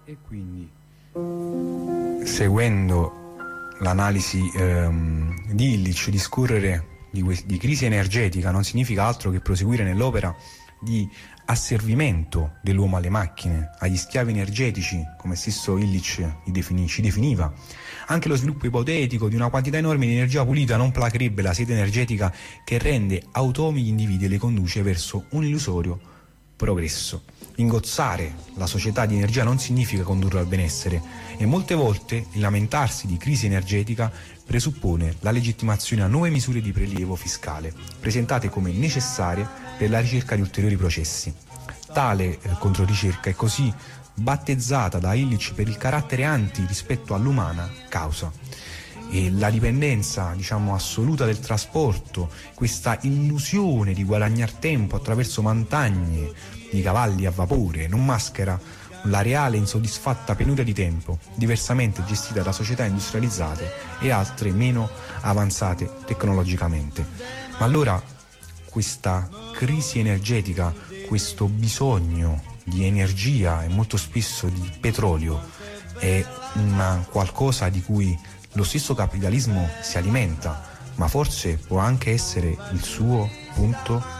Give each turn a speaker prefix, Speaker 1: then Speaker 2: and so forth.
Speaker 1: E quindi, seguendo l'analisi di Illich, discorrere di crisi energetica non significa altro che proseguire nell'opera di asservimento dell'uomo alle macchine, agli schiavi energetici, come stesso Illich ci definiva. Anche lo sviluppo ipotetico di una quantità enorme di energia pulita non placherebbe la sete energetica che rende automi gli individui e le conduce verso un illusorio progresso. Ingozzare la società di energia non significa condurla al benessere, e molte volte il lamentarsi di crisi energetica presuppone la legittimazione a nuove misure di prelievo fiscale, presentate come necessarie per la ricerca di ulteriori processi. Tale controricerca è così battezzata da Illich per il carattere anti rispetto all'umana causa. E la dipendenza, assoluta del trasporto, questa illusione di guadagnar tempo attraverso montagne di cavalli a vapore, non maschera la reale insoddisfatta penuria di tempo, diversamente gestita da società industrializzate e altre meno avanzate tecnologicamente. Ma allora questa crisi energetica, questo bisogno di energia e molto spesso di petrolio è una qualcosa di cui lo stesso capitalismo si alimenta, ma forse può anche essere il suo punto